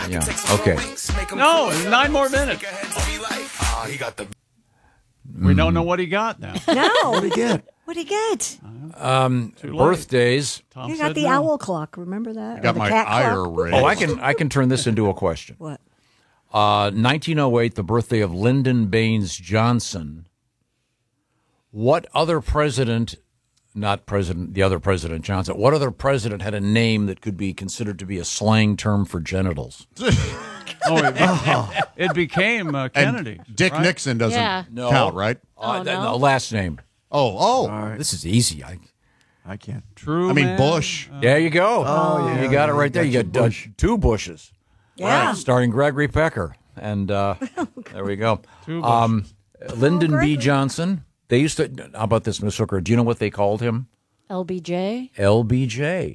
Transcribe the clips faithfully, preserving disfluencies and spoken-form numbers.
Yeah. Okay. No, nine more minutes. We don't know what he got now. No. What did he get? What did he get? Um, Too late. birthdays. Tom You got said the no. owl clock. Remember that? I got Or the my cat ire clock? raised. Oh, I can I can turn this into a question. What? Uh, nineteen oh eight, the birthday of Lyndon Baines Johnson. What other president, not president, the other President Johnson, what other president had a name that could be considered to be a slang term for genitals? Oh, it, it became uh, Kennedy. And Dick right? Nixon doesn't Yeah. No. count, right? Uh, Oh, th- no? no, last name. Oh, oh. All right. This is easy. I, I can't. True. I mean, man. Bush. there you go. Oh, yeah. You got it right there. Got You your got uh, Bush. two Bushes. Yeah. Right, starring Gregory Pecker. And uh, there we go. Two Um, Lyndon B. Gregory. Johnson. They used to, how about this, Miss Hooker? Do you know what they called him? L B J. L B J.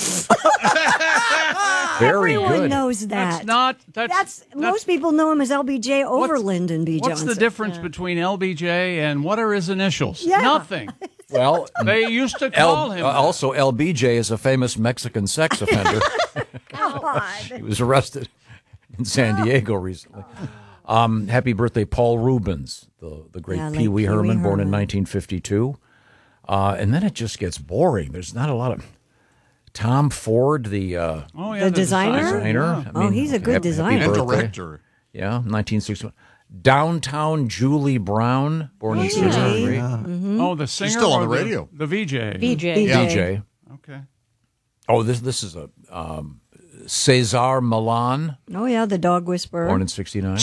Very Everyone good. knows that. That's not. That's, That's, that's most people know him as L B J over What's- Lyndon B. What's Johnson. the difference between L B J and what are his initials? Yeah. Nothing. Well, They used to call L, him. uh, that. also, L B J is a famous Mexican sex offender. God. He was arrested in San Diego recently. Um, happy birthday, Paul Rubens, the, the great Yeah, like Pee Wee Pee Wee Herman, born in Herman. nineteen fifty-two. Uh, and then it just gets boring. There's not a lot of Tom Ford, the uh, oh, yeah, the designer? designer. Yeah. I Oh, he's a good happy- designer. happy And birthday. director. Yeah, nineteen sixty-one. Downtown Julie Brown, born in Hey. sixty-three. Oh, the singer. still on or the radio. The V J. V J. Yeah. D J. Okay. Oh, this this is a um, Cesar Millan, Oh, yeah, the dog whisperer. born in sixty-nine.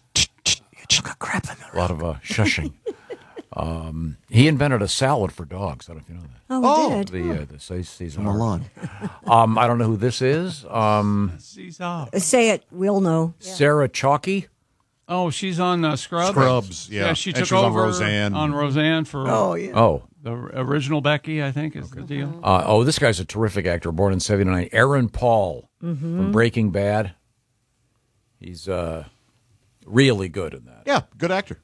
Crap in A lot of uh, shushing. um, he invented a salad for dogs. I don't know if you know that. Oh, we Oh, did. The uh, the Ce- Cesar. Milan. Um, I don't know who this is. Um, Caesar. Say it. We'll know. Sarah Chalky. Oh, she's on uh, Scrubs. Scrubs, yeah. she And took she was on over Roseanne. on Roseanne for Oh, yeah. Oh, the original Becky, I think, is the deal. uh, oh, this guy's a terrific actor. Born in seventy-nine. Aaron Paul from Breaking Bad. He's uh, really good in that. Yeah, good actor.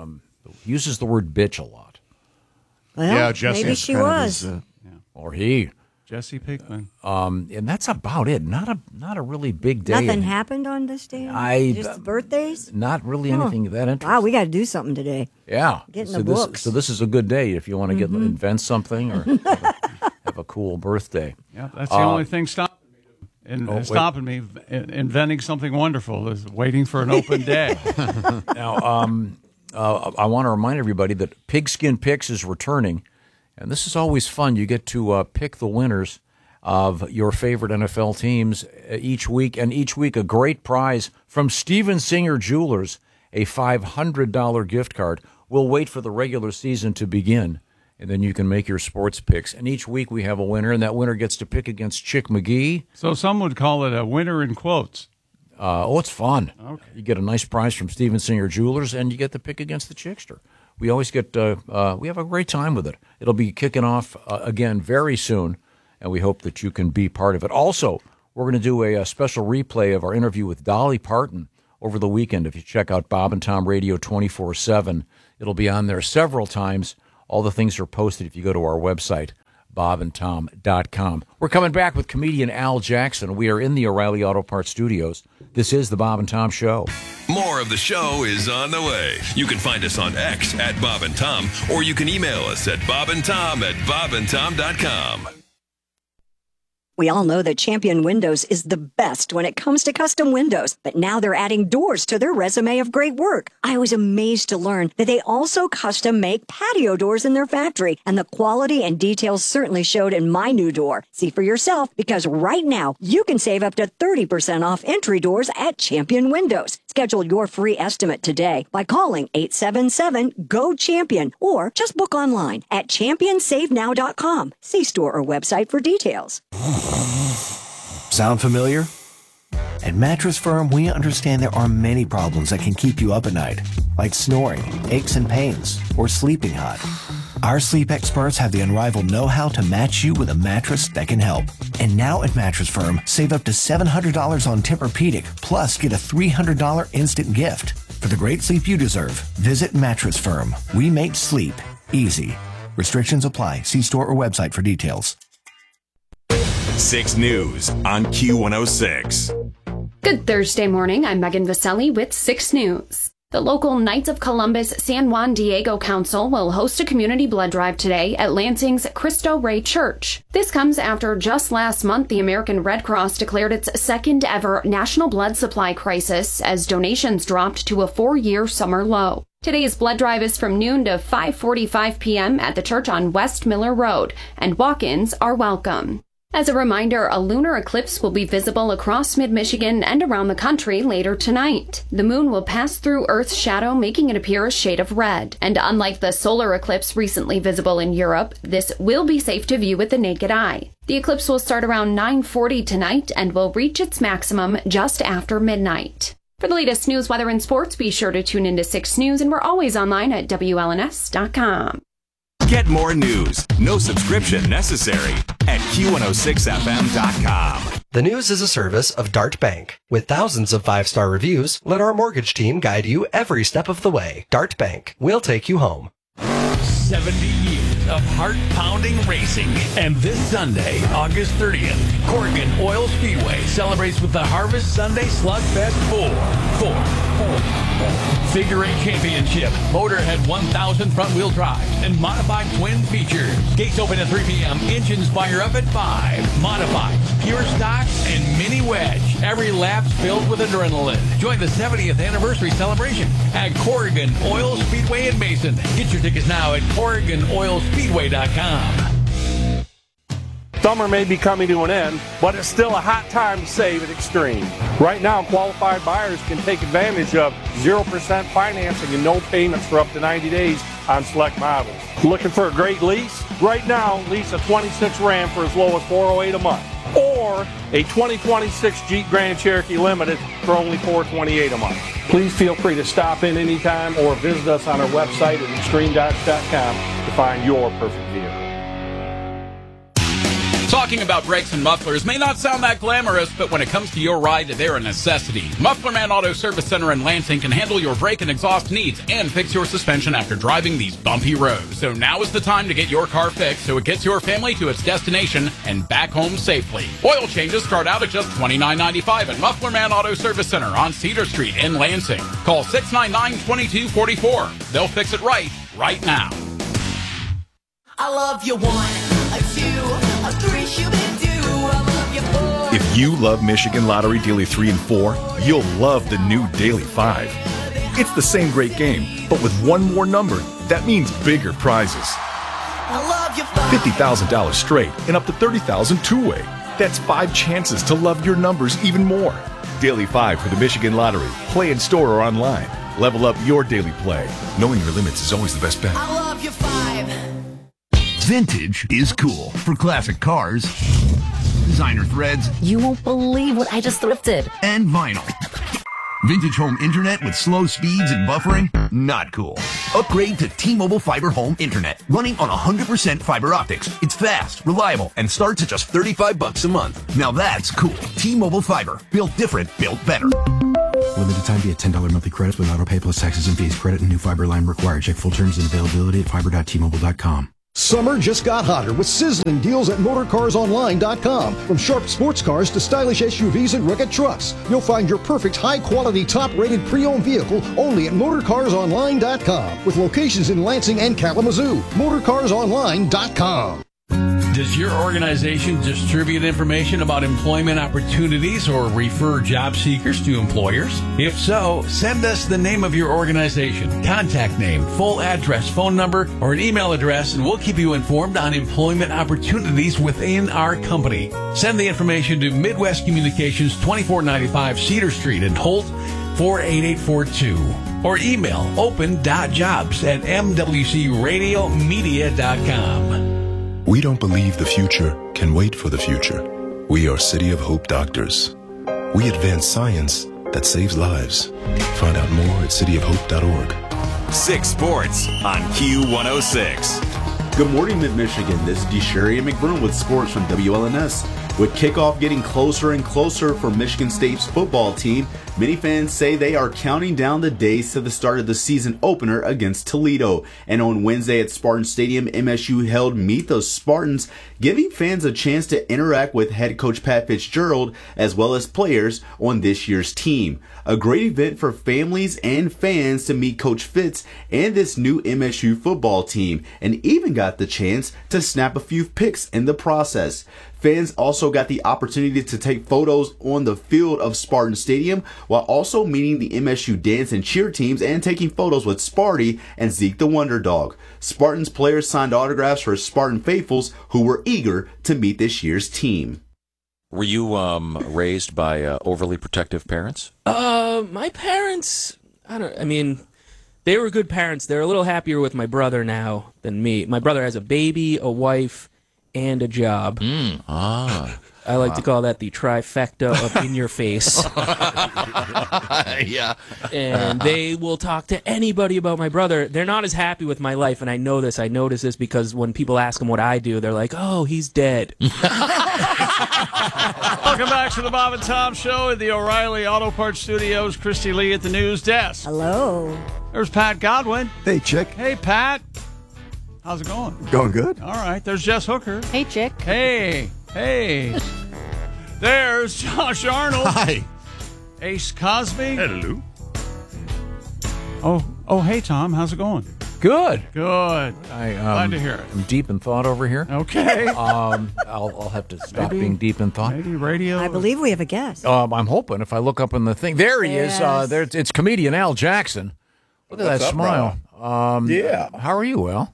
He uses the word bitch a lot. Well, Yeah, Jesse maybe is she Kind of was. his, uh, Or he. Jesse Pinkman. Um, and that's about it. Not a not a really big day. Nothing And happened on this day? I- Just birthdays? Not really Huh. anything that interesting. Wow, we got to do something today. Yeah. Get in so the this, books. So this is a good day if you want to get invent something or have, a, have a cool birthday. Yeah, that's the Uh, only thing stopping me. And Oh, wait. stopping me in- inventing something wonderful is waiting for an open day. Now, um, uh, I want to remind everybody that Pigskin Picks is returning, and this is always fun. You get to uh, pick the winners of your favorite N F L teams uh, each week, and each week a great prize from Steven Singer Jewelers, a five hundred dollars gift card. We'll wait for the regular season to begin, and then you can make your sports picks. And each week we have a winner, and that winner gets to pick against Chick McGee. So some would call it a winner in quotes. Uh, oh, it's fun. Okay. You get a nice prize from Steven Singer Jewelers, and you get to pick against the Chickster. We always get, uh, uh, we have a great time with it. It'll be kicking off uh, again very soon, and we hope that you can be part of it. Also, we're going to do a, a special replay of our interview with Dolly Parton over the weekend. If you check out Bob and Tom Radio twenty-four seven, it'll be on there several times. All the things are posted if you go to our website, bob and tom dot com. We're coming back with comedian Al Jackson. We are in the O'Reilly Auto Parts studios. This is the Bob and Tom Show. More of the show is on the way. You can find us on X at Bob and Tom, or you can email us at bob and tom at bob and tom dot com. We all know that Champion Windows is the best when it comes to custom windows, but now they're adding doors to their resume of great work. I was amazed to learn that they also custom make patio doors in their factory, and the quality and details certainly showed in my new door. See for yourself, because right now you can save up to thirty percent off entry doors at Champion Windows. Schedule your free estimate today by calling eight seven seven, G O, CHAMPION or just book online at champion save now dot com. See store or website for details. Sound familiar? At Mattress Firm, we understand there are many problems that can keep you up at night, like snoring, aches and pains, or sleeping hot. Our sleep experts have the unrivaled know-how to match you with a mattress that can help. And now at Mattress Firm, save up to seven hundred dollars on Tempur-Pedic, plus get a three hundred dollars instant gift. For the great sleep you deserve, visit Mattress Firm. We make sleep easy. Restrictions apply. See store or website for details. six News on Q one oh six. Good Thursday morning. I'm Megan Vaselli with six News. The local Knights of Columbus San Juan Diego Council will host a community blood drive today at Lansing's Cristo Rey Church. This comes after just last month the American Red Cross declared its second ever national blood supply crisis as donations dropped to a four-year summer low. Today's blood drive is from noon to five forty-five p.m. at the church on West Miller Road, and walk-ins are welcome. As a reminder, a lunar eclipse will be visible across mid-Michigan and around the country later tonight. The moon will pass through Earth's shadow, making it appear a shade of red. And unlike the solar eclipse recently visible in Europe, this will be safe to view with the naked eye. The eclipse will start around nine forty tonight and will reach its maximum just after midnight. For the latest news, weather, and sports, be sure to tune into six News, and we're always online at W L N S dot com. Get more news, no subscription necessary, at Q one oh six F M dot com. The News is a service of Dart Bank. With thousands of five-star reviews, let our mortgage team guide you every step of the way. Dart Bank. We'll take you home. seventy years of heart-pounding racing. And this Sunday, August thirtieth, Corrigan Oil Speedway celebrates with the Harvest Sunday Slugfest four. Four. Four. Figure Eight Championship, Motorhead one thousand front-wheel drive, and modified twin features. Gates open at three p.m., engines fire up at five. Modified, pure stocks, and mini wedge. Every lap's filled with adrenaline. Join the seventieth anniversary celebration at Corrigan Oil Speedway in Mason. Get your tickets now at Corrigan Oil Speedway dot com. Summer may be coming to an end, but it's still a hot time to save at Extreme. Right now, qualified buyers can take advantage of zero percent financing and no payments for up to ninety days on select models. Looking for a great lease? Right now, lease a twenty-six Ram for as low as four oh eight a month, or a twenty twenty-six Jeep Grand Cherokee Limited for only four twenty-eight a month. Please feel free to stop in anytime or visit us on our website at extreme dodge dot com to find your perfect vehicle. Talking about brakes and mufflers may not sound that glamorous, but when it comes to your ride, they're a necessity. Muffler Man Auto Service Center in Lansing can handle your brake and exhaust needs and fix your suspension after driving these bumpy roads. So now is the time to get your car fixed so it gets your family to its destination and back home safely. Oil changes start out at just twenty-nine ninety-five at Muffler Man Auto Service Center on Cedar Street in Lansing. Call six nine nine, two two four four. They'll fix it right, right now. I love you one, a two, a three, Shoo-Be-Doo. I love you four. If you love Michigan Lottery Daily three and four, you'll love the new Daily five. It's the same great game, but with one more number, that means bigger prizes. I love you five. fifty thousand dollars straight and up to thirty thousand dollars two-way. That's five chances to love your numbers even more. Daily five for the Michigan Lottery. Play in store or online. Level up your daily play. Knowing your limits is always the best bet. I love you five. Vintage is cool. For classic cars, designer threads. You won't believe what I just thrifted. And vinyl. Vintage home internet with slow speeds and buffering? Not cool. Upgrade to T-Mobile Fiber Home Internet. Running on one hundred percent fiber optics. It's fast, reliable, and starts at just thirty-five bucks a month. Now that's cool. T-Mobile Fiber. Built different, built better. Limited time via ten dollars monthly credits with auto pay plus taxes and fees. Credit and new fiber line required. Check full terms and availability at fiber dot t mobile dot com. Summer just got hotter with sizzling deals at motor cars online dot com. From sharp sports cars to stylish S U Vs and rugged trucks, you'll find your perfect high-quality, top-rated pre-owned vehicle only at motor cars online dot com. With locations in Lansing and Kalamazoo. motor cars online dot com. Does your organization distribute information about employment opportunities or refer job seekers to employers? If so, send us the name of your organization, contact name, full address, phone number, or an email address, and we'll keep you informed on employment opportunities within our company. Send the information to Midwest Communications, twenty-four ninety-five Cedar Street in Holt, four eight eight four two. Or email open dot jobs at m w c radio media dot com. We don't believe the future can wait for the future. We are City of Hope doctors. We advance science that saves lives. Find out more at city of hope dot org. Six Sports on Q one oh six. Good morning, Mid-Michigan. This is DeSherry McBroom with sports from W L N S. With kickoff getting closer and closer for Michigan State's football team, Many fans say they are counting down the days to the start of the season opener against Toledo. And on Wednesday at Spartan Stadium, M S U held Meet the Spartans, giving fans a chance to interact with head coach Pat Fitzgerald as well as players on this year's team. A great event for families and fans to meet Coach Fitz and this new M S U football team, and even got the chance to snap a few pics in the process. Fans also got the opportunity to take photos on the field of Spartan Stadium while also meeting the M S U dance and cheer teams and taking photos with Sparty and Zeke the Wonder Dog. Spartans players signed autographs for Spartan faithfuls who were eager to meet this year's team. Were you um, raised by uh, overly protective parents? Uh, my parents, I don't, I mean, they were good parents. They're a little happier with my brother now than me. My brother has a baby, a wife, and a job. Mm. Ah. I like wow. to call that the trifecta of in your face. Yeah. And they will talk to anybody about my brother. They're not as happy with my life, and I know this. I notice this because when people ask them what I do, they're like, oh, he's dead. Welcome back to the Bob and Tom Show at the O'Reilly Auto Parts Studios. Christy Lee at the news desk. Hello. There's Pat Godwin. Hey, Chick. Hey, Pat. How's it going? Going good. All right. There's Jess Hooker. Hey, Chick. Hey. Hey. There's Josh Arnold. Hi. Ace Cosby. Hello. Oh, oh, hey, Tom. How's it going? Good. Good. I, um, Glad to hear it. I'm deep in thought over here. Okay. Um, I'll, I'll have to stop Maybe- being deep in thought. Maybe radio. I believe we have a guest. Um, I'm hoping if I look up in the thing, there he is. Uh, Yes. there, it's comedian Al Jackson. Look at What's that up, smile. Um, Yeah. How are you, Al?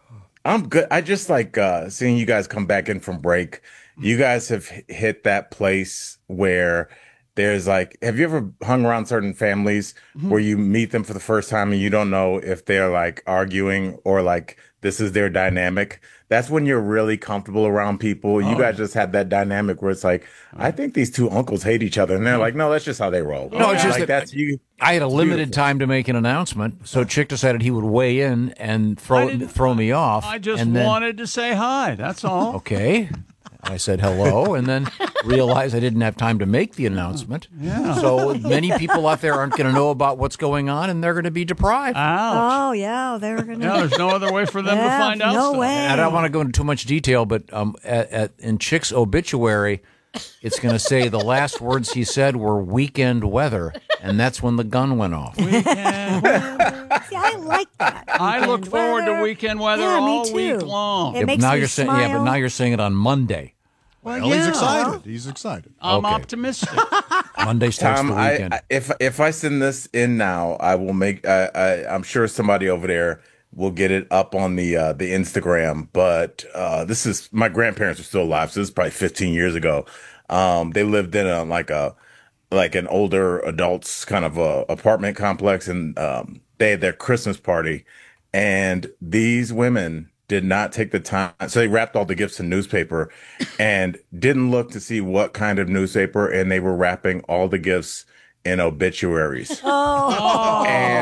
I'm good. I just like uh, seeing you guys come back in from break. You guys have h- hit that place where there's like, have you ever hung around certain families Mm-hmm. where you meet them for the first time and you don't know if they're like arguing or like this is their dynamic? That's when you're really comfortable around people. You Oh. guys just had that dynamic where it's like, I think these two uncles hate each other. And they're like, no, that's just how they roll. No, it's just like, that that's you. I had a limited beautiful. time to make an announcement, so Chick decided he would weigh in and I throw didn't- throw me off. I just and then, wanted to say hi. That's all. Okay. I said hello, and then realized I didn't have time to make the announcement. Yeah. So many people out there aren't going to know about what's going on, and they're going to be deprived. Ouch. Oh, yeah, they were going to. Yeah, there's no other way for them Yeah, to find out. no stuff. way. And I don't want to go into too much detail, but um, at, at, in Chick's obituary, it's going to say the last words he said were weekend weather, and that's when the gun went off. Weekend weather. See, I like that. I look Weekend forward weather. to weekend weather Yeah, me all too. week long. It Yeah, but makes now me you're saying, smile. yeah, but now you're saying it on Monday. Well, Well, he's yeah. excited. He's excited. I'm Okay. optimistic. Monday starts Tom, the I, weekend. I, if if I send this in now, I will make. Uh, I, I'm sure somebody over there will get it up on the uh, the Instagram. But uh, this is my grandparents are still alive, so this is probably fifteen years ago. Um, they lived in a like a like an older adults kind of a apartment complex, and um, they had their Christmas party, and these women did not take the time. So they wrapped all the gifts in newspaper and didn't look to see what kind of newspaper. And they were wrapping all the gifts in obituaries. Oh.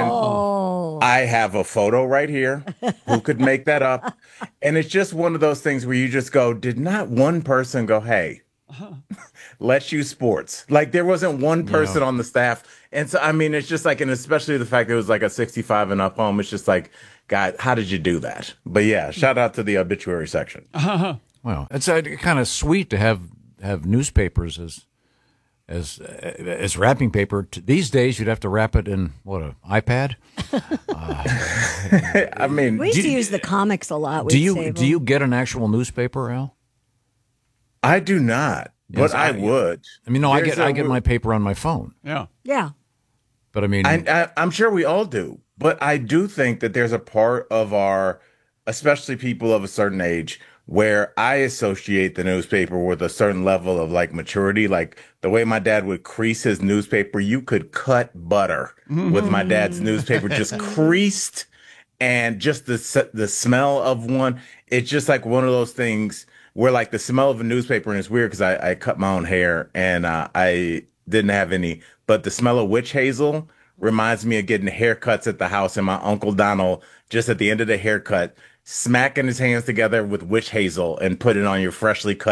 And I have a photo right here. Who could make that up? And it's just one of those things where you just go, did not one person go, hey, let's use sports? Like there wasn't one person Yeah. on the staff. And so, I mean, it's just like, and especially the fact that it was like a sixty-five and up home. It's just like, God, how did you do that? But yeah, shout out to the obituary section. Well, it's uh, kind of sweet to have have newspapers as as uh, as wrapping paper. T- These days, you'd have to wrap it in what an iPad. I mean, We used do, to use the comics a lot. Do We'd you save do them. you get an actual newspaper, Al? I do not, but Yes, I, I- would. I mean, no, I There's get I a- get my paper on my phone, Yeah. Yeah. but I mean, I, I, I'm sure we all do, but I do think that there's a part of our, especially people of a certain age, where I associate the newspaper with a certain level of like maturity. Like the way my dad would crease his newspaper, you could cut butter with my dad's newspaper, just creased, and just the s- the smell of one. It's just like one of those things where like the smell of a newspaper, and it's weird because I, I cut my own hair and uh, I didn't have any, but the smell of witch hazel reminds me of getting haircuts at the house, and my Uncle Donald just at the end of the haircut smacking his hands together with witch hazel and putting on your freshly cut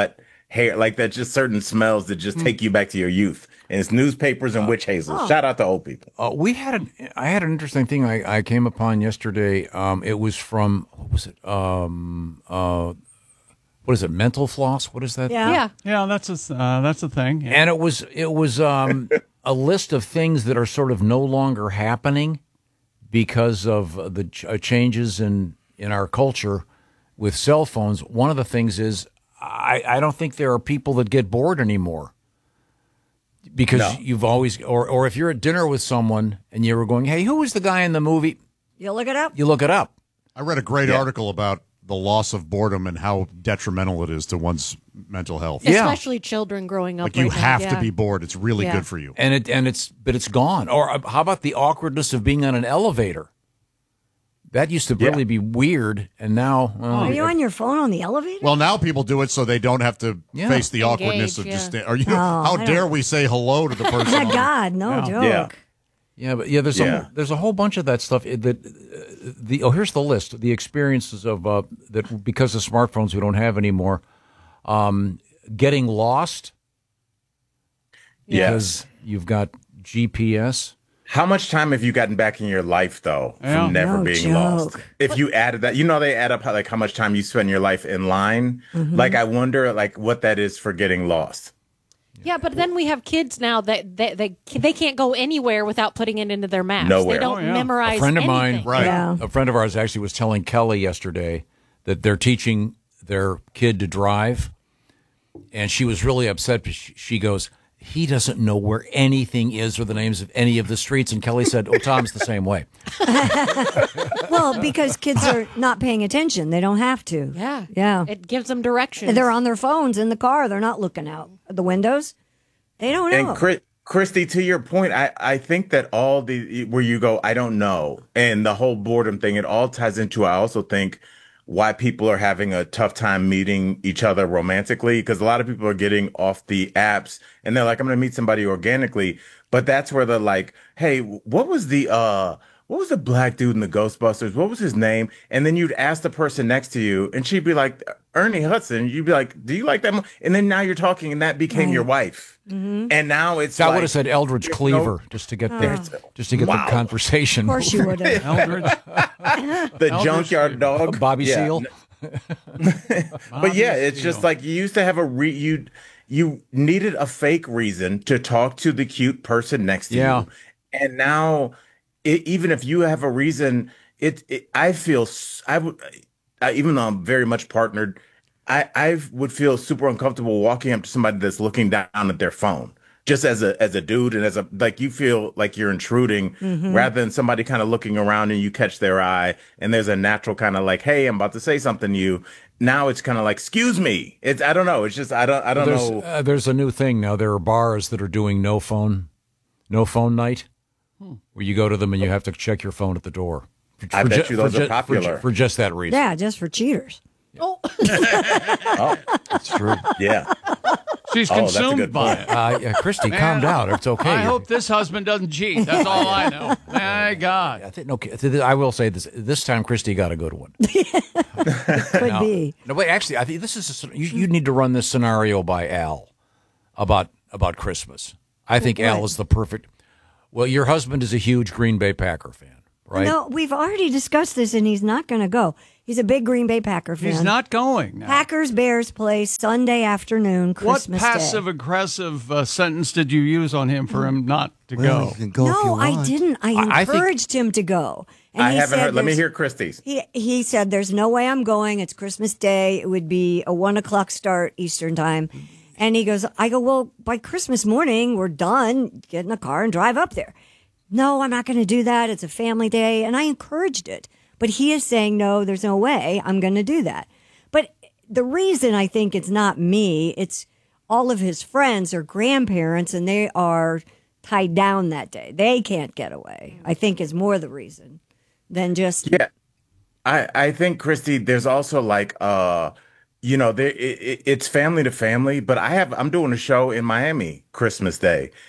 hair, like that, just certain smells that just take you back to your youth. And it's newspapers and witch hazel. oh. Shout out to old people. Uh, we had an, I had an interesting thing I, I came upon yesterday. Um, it was from, what was it? Um, uh, what is it? Mental floss? What is that? Yeah, yeah, that's a uh, that's a thing. Yeah. And it was it was um, a list of things that are sort of no longer happening because of the ch- uh, changes in, in our culture with cell phones. One of the things is I, I don't think there are people that get bored anymore. Because No. you've always, or or if you're at dinner with someone and you were going, hey, who was the guy in the movie? You look it up. You look it up. I read a great Yeah. article about the loss of boredom and how detrimental it is to one's mental health. Especially children growing up. Like you right now, have yeah. to be bored. It's really Yeah. good for you. And it and it's but it's gone. Or uh, how about the awkwardness of being on an elevator? That used to really be weird, and now well, Are you on your phone on the elevator? Well, now people do it so they don't have to Yeah. face the Engage, awkwardness of yeah. just. Sta- are you? Oh, how I dare don't- we say hello to the person? My on- God, no Yeah. joke. Yeah. Yeah, but yeah, there's Yeah. a there's a whole bunch of that stuff. That uh, the oh, here's the list: the experiences of uh, that because of smartphones we don't have anymore. Um, getting lost because you've got G P S. How much time have you gotten back in your life, though, Yeah. from never No being lost? joke. If you added that, you know, they add up how, like how much time you spend your life in line. Mhm. Like, I wonder, like, what that is for getting lost. Yeah, but then we have kids now that they, they they can't go anywhere without putting it into their maps. Nowhere. They don't memorize A friend of mine, anything. Yeah. a friend of ours actually was telling Kelly yesterday that they're teaching their kid to drive, and she was really upset. Because she she goes, he doesn't know where anything is or the names of any of the streets. And Kelly said, oh, Tom's the same way. Well, because kids are not paying attention. They don't have to. Yeah. Yeah. It gives them directions. They're on their phones in the car. They're not looking out the windows. They don't know. And Chris, Christy, to your point, I, I think that all the where you go, I don't know, and the whole boredom thing, it all ties into. I also think why people are having a tough time meeting each other romantically, because a lot of people are getting off the apps and they're like, I'm going to meet somebody organically, but that's where they're like, hey, what was the uh what was the black dude in the Ghostbusters? What was his name? And then you'd ask the person next to you, and she'd be like, Ernie Hudson. You'd be like, do you like that? Mo-? And then now you're talking, and that became Right. your wife. Mhm. And now it's So I like, would have said Eldridge there's Cleaver no- just to get Oh. the just to get Wow. the conversation. Of course you would have. Eldridge. the Eldridge junkyard dog, Bobby Yeah. Seale. But yeah, it's just like you used to have a re you you needed a fake reason to talk to the cute person next to Yeah. you, and now it, even if you have a reason, it, it I feel s- I would I, even though I'm very much partnered, I I would feel super uncomfortable walking up to somebody that's looking down at their phone. Just as a as a dude and as a like you feel like you're intruding Mhm. rather than somebody kind of looking around and you catch their eye and there's a natural kind of like, hey, I'm about to say something to you. Now it's kind of like, excuse me. It's I don't know. It's just I don't I don't there's, know. Uh, there's a new thing now. There are bars that are doing no phone, no phone night, where you go to them and you have to check your phone at the door. For, I for bet ju- you those for are ju- for ju- popular. for just that reason. Yeah, just for cheaters. Oh, that's true. Yeah. She's Oh, that's a consumed good by point. it. Uh, yeah, Christy, Man, calm down. It's okay. I hope this husband doesn't cheat. That's all I know. My God. I think no. I will say this. This time, Christy got a good one. Could no, be. No, wait. Actually, I think this is. A, you, you need to run this scenario by Al about about Christmas. I think What? Al is the perfect. Well, your husband is a huge Green Bay Packer fan, right? No, we've already discussed this, and he's not going to go. He's a big Green Bay Packer fan. He's not going. now. Packers Bears play Sunday afternoon, What Christmas passive Day. aggressive uh, sentence did you use on him for him not to go? No, I didn't. I I- I think- encouraged him to go. And I he haven't said heard. Let me there's- hear Christie's. He he said, "There's no way I'm going. It's Christmas Day. It would be a one o'clock start Eastern time." And he goes, "I go well by Christmas morning. We're done. Get in the car and drive up there." No, I'm not going to do that. It's a family day, and I encouraged it. But he is saying, "No, there's no way I'm going to do that." But the reason I think it's not me, it's all of his friends or grandparents, and they are tied down that day. They can't get away. I think is more the reason than just Yeah, I I think Christy, there's also like uh, you know, there it, it- it's family to family. But I have I'm doing a show in Miami Christmas Day.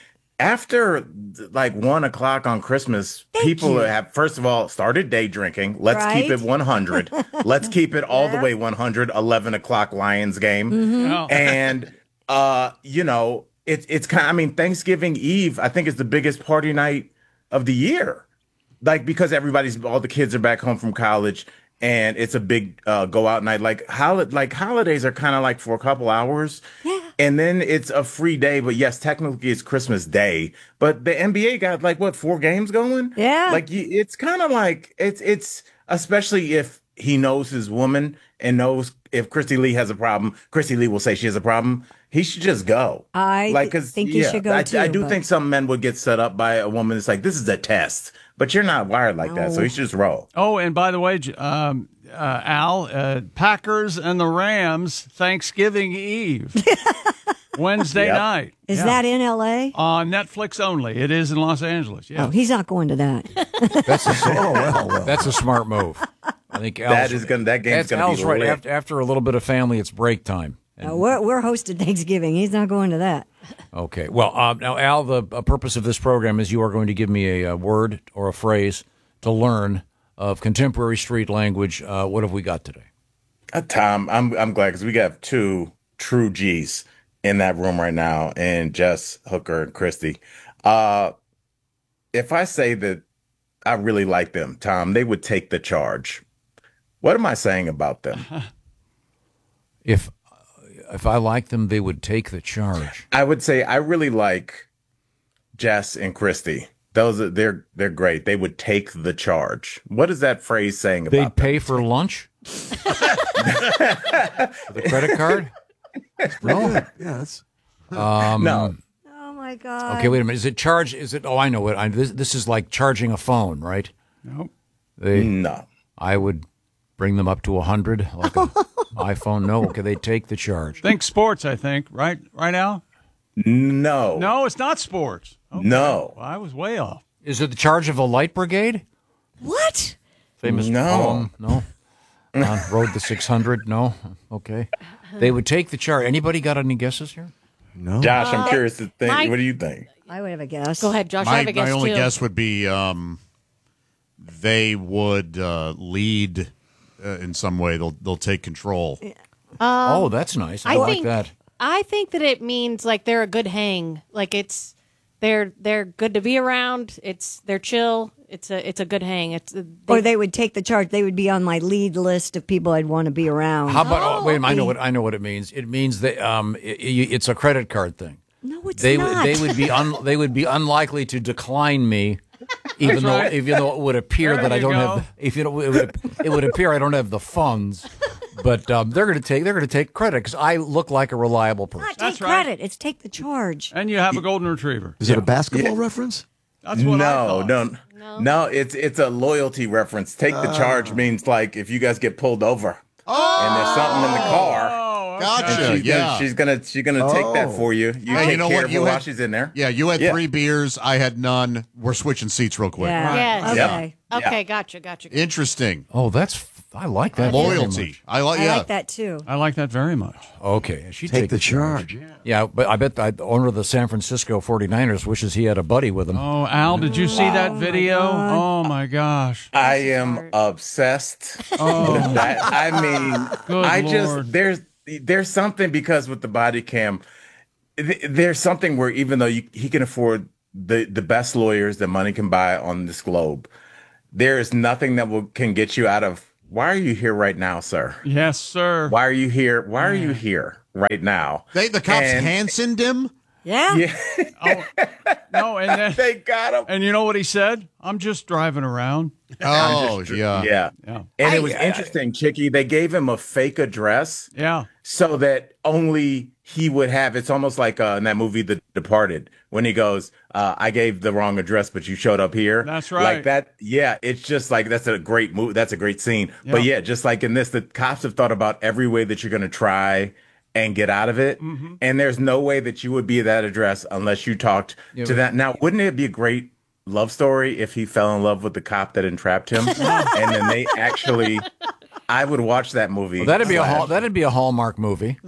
after like one o'clock on Christmas, Thank people you. have first of all started day drinking. Let's keep Right? it one hundred. Let's keep it all the way one hundred. eleven o'clock Lions game, Mhm. Oh. and uh, you know, it's it's kind. I mean, Thanksgiving Eve, I think, is the biggest party night of the year. Like because everybody's all the kids are back home from college. And it's a big uh, go out night. Like hol- like holidays are kind of like for a couple hours, yeah. And then it's a free day. But yes, technically it's Christmas Day. But the N B A got like what four games going? Yeah. Like you, it's kind of like it's it's especially if he knows his woman and knows if Christy Lee has a problem. Christy Lee will say she has a problem. He should just go. I like, 'cause, think he yeah, should go I, too. I do but- think some men would get set up by a woman. It's like this is a test, but you're not wired like that, so No. he should just roll. Oh, and by the way, J- um, uh, Al, uh, Packers and the Rams Thanksgiving Eve, Wednesday Yep. night. Is Yeah. that in L A? On Netflix only. It is in Los Angeles. Yeah. Oh, he's not going to that. That's a, oh, well, well. That's a smart move. I think Al's, That is gonna that game's that's- gonna Al's be right. lit. After, after a little bit of family, it's break time. Uh, we're we're hosting Thanksgiving. He's not going to that. Okay. Well, um, now, Al, the uh, purpose of this program is you are going to give me a, a word or a phrase to learn of contemporary street language. Uh, what have we got today? Uh, Tom, I'm I'm glad because we got two true G's in that room right now, and Jess, Hooker, and Christy. Uh, if I say that I really like them, Tom, they would take the charge. What am I saying about them? If if I like them, they would take the charge. I would say I really like Jess and Christy. Those are they're they're great. They would take the charge. What is that phrase saying about They'd pay for lunch? The credit card? No. Yeah, that's. Um, No. Oh my God. Okay, wait a minute. Is it charge? Is it? Oh, I know it. I, this, this is like charging a phone, right? Nope. They, No. I would bring them up to a hundred, like an iPhone. No, okay, they take the charge. Think sports, I think. Right, right, Al? No. No, it's not sports. Okay. No. Well, I was way off. Is it the charge of a light brigade? What? Famous No. poem? No. On Road the six hundred? No. Okay. They would take the charge. Anybody got any guesses here? No. Josh, I'm Uh, curious to think. my- What do you think? I would have a guess. Go ahead, Josh. I My, have a guess my only too. guess would be um, they would uh, lead uh, in some way. They'll they'll take control. oh, that's nice. I, I like think that. I think that it means like they're a good hang. Like it's they're they're good to be around. It's they're chill. It's a it's a good hang. It's they, Or they would take the charge. They would be on my lead list of people I'd want to be around. How about? Oh, wait a minute. I know what I know what it means. It means that um, i i- it's a credit card thing. No, it's They not. would they would be un, they would be unlikely to decline me, even That's though right. even though it would appear There that I you don't go. have the, if you know it would, it would appear I don't have the funds, but um, they're going to take they're going to take credit because I look like a reliable person. Not take That's right. credit. It's take the charge. And you have a golden retriever. Is it a basketball reference? That's what I No, thought. no, No. no. It's it's a loyalty reference. Take the charge means like if you guys get pulled over and there's something in the car. Oh, okay. Gotcha. And she's yeah. gonna, she's gonna she's gonna take that Oh. for you. You Hey, take you know care what? of her You while had- she's in there. Yeah, you had Yeah. three beers. I had none. We're switching seats real quick. Yeah. Yes. Yep. Okay. Okay, Yeah. gotcha, gotcha. gotcha. Interesting. Oh, that's I like that very Loyalty. much. I like. I Yeah. like that too. I like that very much. Okay, she Take the charge. Yeah, but I bet the owner of the San Francisco forty-niners wishes he had a buddy with him. Oh, Al, did you see that video? God. Oh my gosh. I am obsessed Oh. with that. I mean, Good I Lord. just there's there's something because with the body cam, th- there's something where even though you, he can afford the the best lawyers that money can buy on this globe, there is nothing that will can get you out of. Why are you here right now, sir? Yes, sir. Why are you here? Why are you here right now? They the cops And- Hansened him. Yeah. Yeah, Oh, no, and then they got him. and you know what he said? I'm just driving around. Oh yeah. Yeah. Yeah. And I- it was I- interesting, Chicky. They gave him a fake address Yeah. so that only he would have. It's almost like uh, in that movie, The Departed, when he goes, uh, "I gave the wrong address, but you showed up here." That's right. Like that. Yeah, it's just like that's a great movie. That's a great scene. But Yeah. yeah, just like in this, the cops have thought about every way that you're going to try and get out of it. Mm-hmm. And there's no way that you would be at that address unless you talked Yeah, to but- that. Now, wouldn't it be a great love story if he fell in love with the cop that entrapped him, and then they actually? I would watch that movie. Well, that'd be a slash- hall, that'd be a Hallmark movie.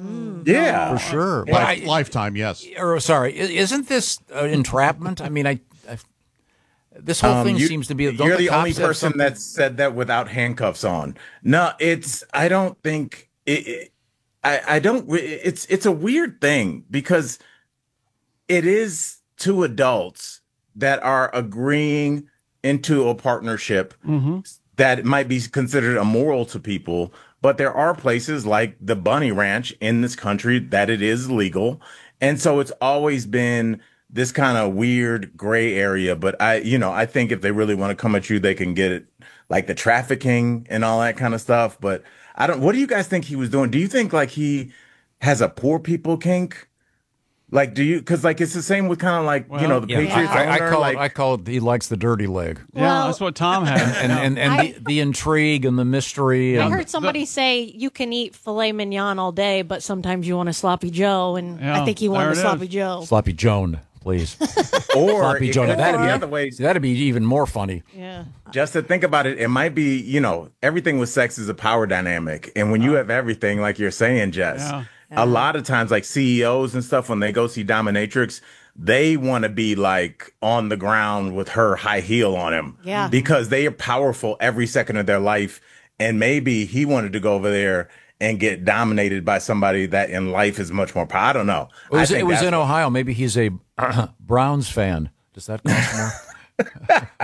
Yeah, for sure. Life- But I- lifetime, yes. Or sorry, i- isn't this uh, entrapment? I mean, I, I this whole Um, thing you- seems to be. don't You're the cops only have person something- that said that without handcuffs on. No, it's. I don't think. It, it, I. I don't. It's. It's a weird thing because it is two adults that are agreeing into a partnership Mm-hmm. that might be considered immoral to people. But there are places like the Bunny Ranch in this country that it is legal. And so it's always been this kind of weird gray area. But I, you know, I think if they really want to come at you, they can get it, like the trafficking and all that kind of stuff. But I don't, what do you guys think he was doing? Do you think like he has a poor people kink? Like, do you, cause like, it's the same with kind of like, you know, the Yeah, Patriots I, I owner, call like, it. I call it. He likes the dirty leg. Yeah, Well- that's what Tom had. And and and I- the, the intrigue and the mystery. I And heard somebody say you can eat filet mignon all day, but sometimes you want a sloppy Joe, and Yeah, I think he wanted there a it sloppy is. Joe. Sloppy Joan, please. or Sloppy it Joan. could That'd go be the other way. That'd be even more funny. Yeah. Just to think about it, it might be, you know, everything with sex is a power dynamic. And when you have everything, like you're saying, Jess, Yeah. a lot of times, like C E Os and stuff, when they go see Dominatrix, they want to be like on the ground with her high heel on him. Yeah. Because they are powerful every second of their life. And maybe he wanted to go over there and get dominated by somebody that in life is much more powerful. I don't know. It was, I think it was that's in what- Ohio. Maybe he's a Browns fan. Does that cost more?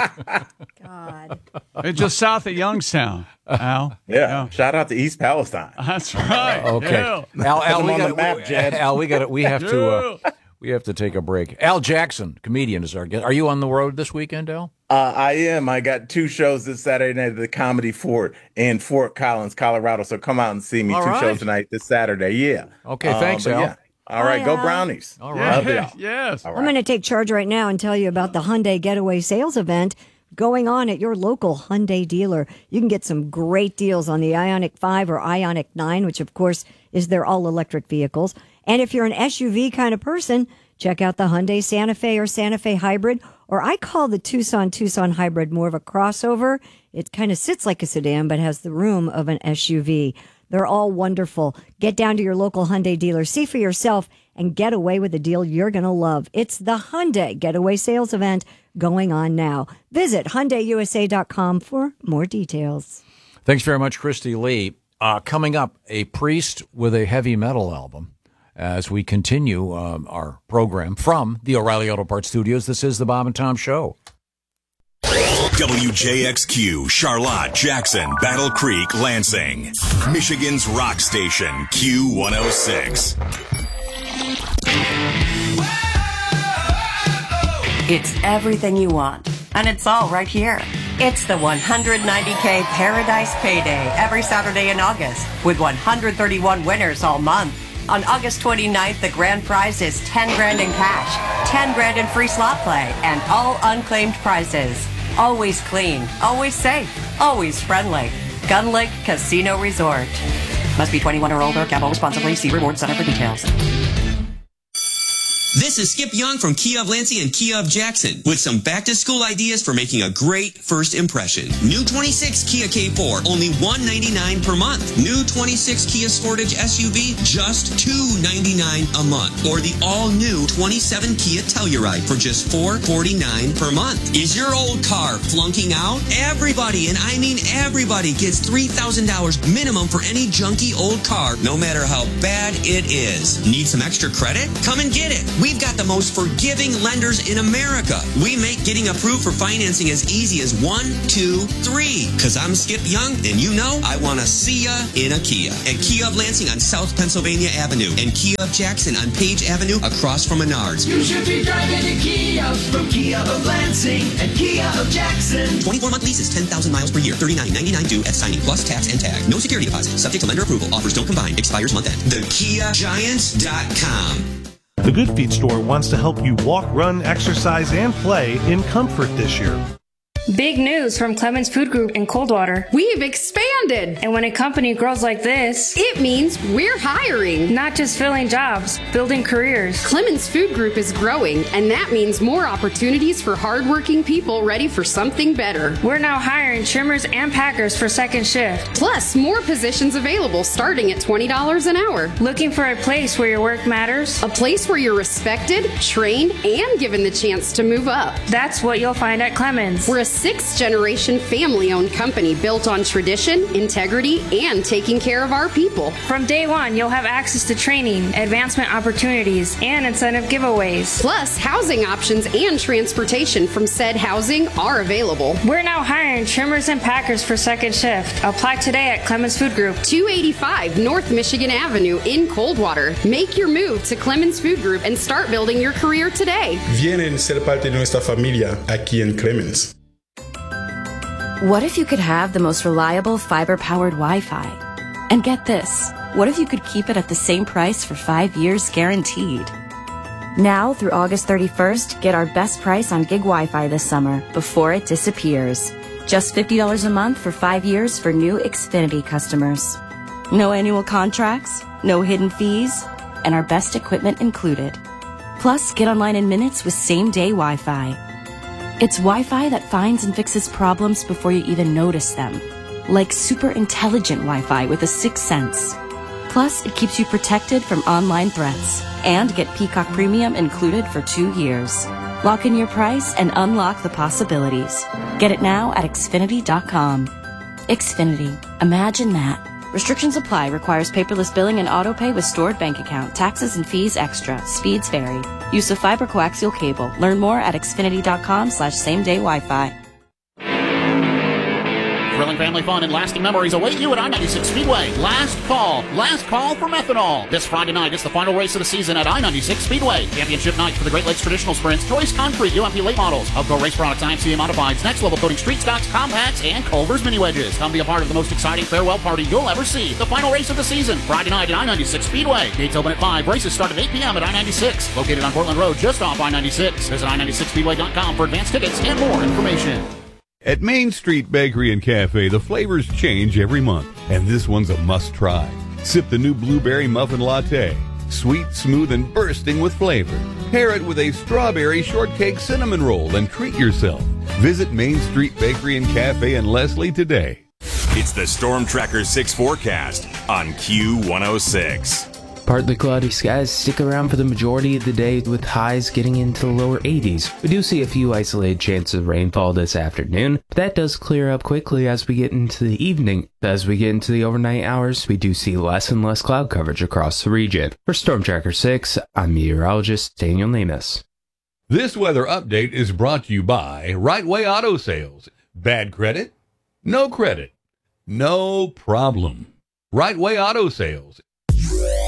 It's just south of Youngstown, Al. Yeah. Shout out to East Palestine. That's right. Okay, Yeah. Al, Al, Put we him on got the map, Jed. Al, we got we have to uh, we have to take a break. Al Jackson, comedian, is our guest. Are you on the road this weekend, Al? Uh, I am. I got two shows this Saturday night at the Comedy Fort in Fort Collins, Colorado. So come out and see me. All two right. shows tonight this Saturday. Yeah. Okay, Uh, thanks, but Al. yeah. All right, Hi, go Al. Brownies. All Love right. y'all. Yes. All I'm right. going to take charge right now and tell you about the Hyundai Getaway Sales event going on at your local Hyundai dealer. You can get some great deals on the Ioniq five or Ioniq nine, which of course is their all-electric vehicles. And if you're an S U V kind of person, check out the Hyundai Santa Fe or Santa Fe Hybrid, or I call the Tucson Tucson Hybrid more of a crossover. It kind of sits like a sedan, but has the room of an S U V. They're all wonderful. Get down to your local Hyundai dealer, see for yourself, and get away with a deal you're going to love. It's the Hyundai Getaway Sales event going on now. Visit Hyundai U S A dot com for more details. Thanks very much, Christy Lee. Uh, coming up, a priest with a heavy metal album. As we continue um, our program from the O'Reilly Auto Parts Studios, this is the Bob and Tom Show. W J X Q, Charlotte, Jackson, Battle Creek, Lansing. Michigan's rock station, Q one oh six. It's everything you want, and it's all right here. It's the one hundred ninety K Paradise Payday every Saturday in August, with one hundred thirty-one winners all month. On August twenty-ninth, the grand prize is ten grand in cash, ten grand in free slot play, and all unclaimed prizes. Always clean, always safe, always friendly. Gun Lake Casino Resort. Must be twenty-one or older. Gamble responsibly. See Reward Center for details. This is Skip Young from Kia of Lansing and Kia of Jackson with some back-to-school ideas for making a great first impression. New twenty-six Kia K four, only one hundred ninety-nine dollars per month. New twenty-six Kia Sportage S U V, just two hundred ninety-nine dollars a month. Or the all-new twenty-seven Kia Telluride for just four hundred forty-nine dollars per month. Is your old car flunking out? Everybody, and I mean everybody, gets three thousand dollars minimum for any junky old car, no matter how bad it is. Need some extra credit? Come and get it. We've got the most forgiving lenders in America. We make getting approved for financing as easy as one, two, three. Cause I'm Skip Young, and you know I want to see ya in a Kia. At Kia of Lansing on South Pennsylvania Avenue, and Kia of Jackson on Page Avenue across from Menards. You should be driving a Kia from Kia of Lansing and Kia of Jackson. twenty-four month leases, ten thousand miles per year, thirty-nine ninety-nine due at signing, plus tax and tag. No security deposit. Subject to lender approval. Offers don't combine. Expires month end. the kia giants dot com. The Good Feet store wants to help you walk, run, exercise, and play in comfort this year. Big news from Clemens Food Group in Coldwater. We've expanded. And when a company grows like this, it means we're hiring. Not just filling jobs, building careers. Clemens Food Group is growing, and that means more opportunities for hardworking people ready for something better. We're now hiring trimmers and packers for second shift. Plus, more positions available starting at twenty dollars an hour. Looking for a place where your work matters? A place where you're respected, trained, and given the chance to move up. That's what you'll find at Clemens. We're a sixth-generation family-owned company built on tradition, integrity, and taking care of our people. From day one, you'll have access to training, advancement opportunities, and incentive giveaways. Plus, housing options and transportation from said housing are available. We're now hiring trimmers and packers for second shift. Apply today at Clemens Food Group. two eighty-five North Michigan Avenue in Coldwater. Make your move to Clemens Food Group and start building your career today. Vienen ser parte de nuestra familia aquí en Clemens. What if you could have the most reliable fiber-powered Wi-Fi? And get this, what if you could keep it at the same price for five years guaranteed? Now, through August thirty-first, get our best price on gig Wi-Fi this summer before it disappears. Just fifty dollars a month for five years for new Xfinity customers. No annual contracts, no hidden fees, and our best equipment included. Plus, get online in minutes with same-day Wi-Fi. It's Wi-Fi that finds and fixes problems before you even notice them. Like super intelligent Wi-Fi with a sixth sense. Plus, it keeps you protected from online threats. And get Peacock Premium included for two years. Lock in your price and unlock the possibilities. Get it now at Xfinity dot com. Xfinity. Imagine that. Restrictions apply. Requires paperless billing and auto pay with stored bank account. Taxes and fees extra. Speeds vary. Use of fiber coaxial cable. Learn more at Xfinity dot com slash same day Wi-Fi. Thrilling family fun and lasting memories await you at I ninety-six Speedway. Last call. Last call for methanol. This Friday night is the final race of the season at I ninety-six Speedway. Championship night for the Great Lakes Traditional Sprints, Joyce Concrete, U M P late models, Upco Race Products, I M C A Modifieds, Next Level Coating Street Stocks, Compacts, and Culver's Mini Wedges. Come be a part of the most exciting farewell party you'll ever see. The final race of the season, Friday night at I ninety-six Speedway. Gates open at five. Races start at eight p.m. at I ninety-six. Located on Portland Road, just off I ninety-six. Visit I ninety-six speedway dot com for advanced tickets and more information. At Main Street Bakery and Cafe, the flavors change every month, and this one's a must-try. Sip the new blueberry muffin latte. Sweet, smooth, and bursting with flavor. Pair it with a strawberry shortcake cinnamon roll and treat yourself. Visit Main Street Bakery and Cafe in Leslie today. It's the Storm Tracker six forecast on Q one oh six. Partly cloudy skies stick around for the majority of the day with highs getting into the lower eighties. We do see a few isolated chances of rainfall this afternoon, but that does clear up quickly as we get into the evening. As we get into the overnight hours, we do see less and less cloud coverage across the region. For Storm Tracker six, I'm meteorologist Daniel Namus. This weather update is brought to you by Right Way Auto Sales. Bad credit? No credit. No problem. Right Way Auto Sales.